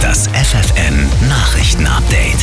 Das FFN Nachrichten-Update.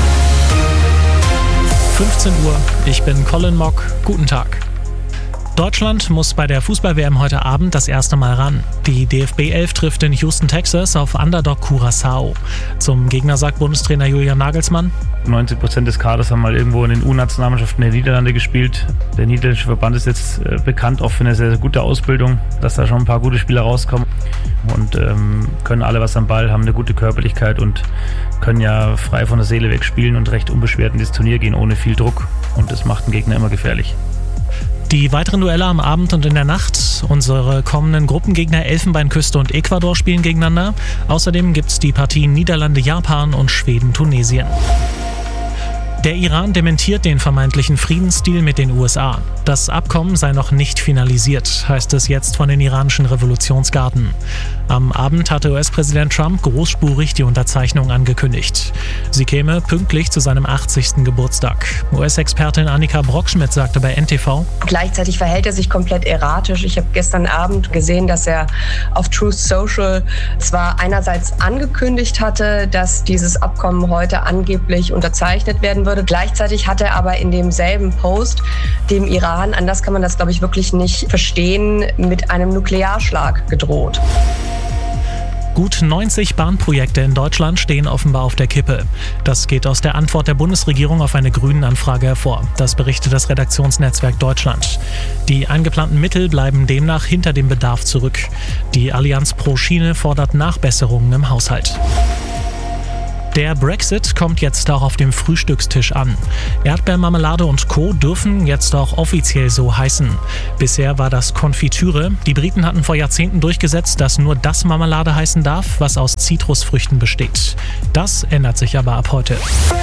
15 Uhr, ich bin Colin Mock. Guten Tag. Deutschland muss bei der Fußball-WM heute Abend das erste Mal ran. Die DFB 11 trifft in Houston, Texas auf Underdog Curaçao. Zum Gegner sagt Bundestrainer Julian Nagelsmann: 90% des Kaders haben mal irgendwo in den U-Nationalmannschaften der Niederlande gespielt. Der niederländische Verband ist jetzt bekannt auch für eine sehr, sehr gute Ausbildung, dass da schon ein paar gute Spieler rauskommen und können alle was am Ball, haben eine gute Körperlichkeit und können ja frei von der Seele weg spielen und recht unbeschwert in das Turnier gehen, ohne viel Druck. Und das macht den Gegner immer gefährlich. Die weiteren Duelle am Abend und in der Nacht. Unsere kommenden Gruppengegner Elfenbeinküste und Ecuador spielen gegeneinander. Außerdem gibt es die Partien Niederlande-Japan und Schweden-Tunesien. Der Iran dementiert den vermeintlichen Friedensdeal mit den USA. Das Abkommen sei noch nicht finalisiert, heißt es jetzt von den iranischen Revolutionsgarden. Am Abend hatte US-Präsident Trump großspurig die Unterzeichnung angekündigt. Sie käme pünktlich zu seinem 80. Geburtstag. US-Expertin Annika Brockschmidt sagte bei NTV: Gleichzeitig verhält er sich komplett erratisch. Ich habe gestern Abend gesehen, dass er auf Truth Social zwar einerseits angekündigt hatte, dass dieses Abkommen heute angeblich unterzeichnet werden würde. Gleichzeitig hat er aber in demselben Post dem Iran, anders kann man das, glaube ich, wirklich nicht verstehen, mit einem Nuklearschlag gedroht. Gut 90 Bahnprojekte in Deutschland stehen offenbar auf der Kippe. Das geht aus der Antwort der Bundesregierung auf eine Grünen-Anfrage hervor. Das berichtet das Redaktionsnetzwerk Deutschland. Die eingeplanten Mittel bleiben demnach hinter dem Bedarf zurück. Die Allianz pro Schiene fordert Nachbesserungen im Haushalt. Der Brexit kommt jetzt auch auf dem Frühstückstisch an. Erdbeermarmelade und Co. dürfen jetzt auch offiziell so heißen. Bisher war das Konfitüre. Die Briten hatten vor Jahrzehnten durchgesetzt, dass nur das Marmelade heißen darf, was aus Zitrusfrüchten besteht. Das ändert sich aber ab heute.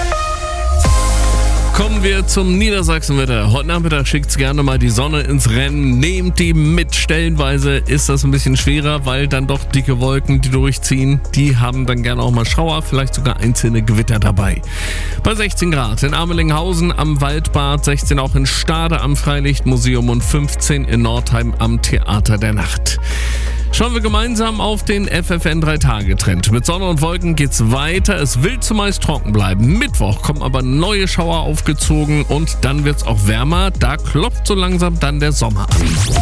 Kommen wir zum Niedersachsenwetter. Heute Nachmittag schickt's gerne mal die Sonne ins Rennen. Nehmt die mit. Stellenweise ist das ein bisschen schwerer, weil dann doch dicke Wolken, die durchziehen, die haben dann gerne auch mal Schauer, vielleicht sogar einzelne Gewitter dabei. Bei 16 Grad in Amelinghausen am Waldbad, 16 auch in Stade am Freilichtmuseum und 15 in Nordheim am Theater der Nacht. Schauen wir gemeinsam auf den FFN 3-Tage-Trend. Mit Sonne und Wolken geht's weiter. Es will zumeist trocken bleiben. Mittwoch kommen aber neue Schauer aufgezogen und dann wird's auch wärmer. Da klopft so langsam dann der Sommer an.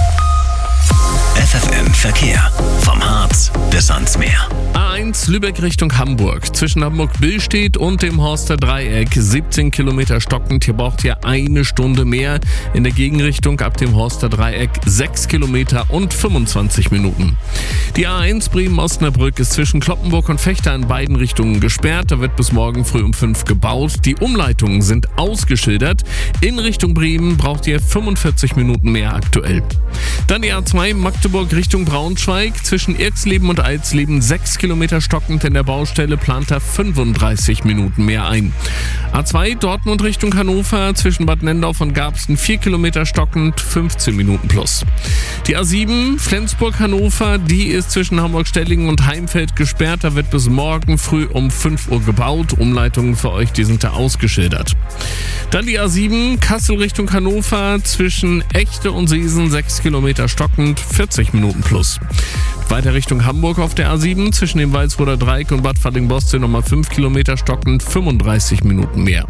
FFN Verkehr. Vom Harz bis ans Meer. A1 Lübeck Richtung Hamburg. Zwischen Hamburg-Billstedt und dem Horster Dreieck 17 Kilometer stockend. Hier braucht ihr eine Stunde mehr. In der Gegenrichtung ab dem Horster Dreieck 6 Kilometer und 25 Minuten. Die A1 Bremen-Osnabrück ist zwischen Cloppenburg und Vechta in beiden Richtungen gesperrt. Da wird bis morgen früh um 5 gebaut. Die Umleitungen sind ausgeschildert. In Richtung Bremen braucht ihr 45 Minuten mehr aktuell. Dann die A2 Magdeburg Richtung Braunschweig. Zwischen Irxleben und Alsleben 6 Kilometer stockend in der Baustelle, plant er 35 Minuten mehr ein. A2 Dortmund Richtung Hannover. Zwischen Bad Nendorf und Garbsten 4 Kilometer stockend, 15 Minuten plus. Die A7 Flensburg-Hannover, die ist zwischen Hamburg-Stellingen und Heimfeld gesperrt. Da wird bis morgen früh um 5 Uhr gebaut. Umleitungen für euch, die sind da ausgeschildert. Dann die A7 Kassel Richtung Hannover. Zwischen Echte und Seesen 6 Kilometer stockend, 40 Minuten plus. Weiter Richtung Hamburg auf der A7 zwischen dem Walsroder Dreieck und Bad Falling-Bostel nochmal 5 Kilometer stockend, 35 Minuten mehr.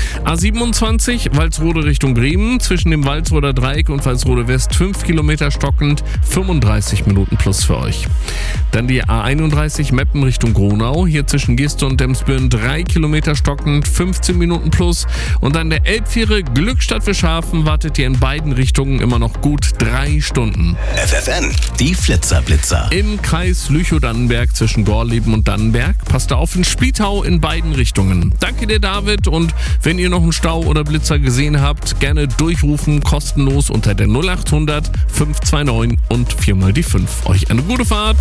A27 Walsrode Richtung Bremen zwischen dem Walsroder Dreieck und Walsrode West 5 Kilometer stockend, 35 Minuten plus für euch. Dann die A31 Meppen Richtung Gronau, hier zwischen Giste und Demsbüren 3 Kilometer stockend, 15 Minuten plus. Und dann der Elbviere Glückstadt-Wischhafen wartet ihr in beiden Richtungen immer noch gut 3 Stunden. FFN, die Flitzer-Blitzer. Im Kreis Lüchow-Dannenberg zwischen Gorleben und Dannenberg. Passt da auf in Spitau in beiden Richtungen. Danke dir, David. Und wenn ihr noch einen Stau oder Blitzer gesehen habt, gerne durchrufen, kostenlos unter der 0800 529 und 4 die 5. Euch eine gute Fahrt.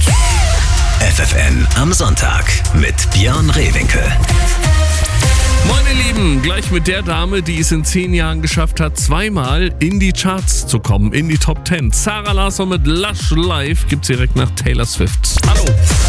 FFN am Sonntag mit Björn Rehwinkel. Meine Lieben, gleich mit der Dame, die es in 10 Jahren geschafft hat, zweimal in die Charts zu kommen, in die Top 10. Sarah Larsson mit Lush Life gibt's direkt nach Taylor Swift. Hallo.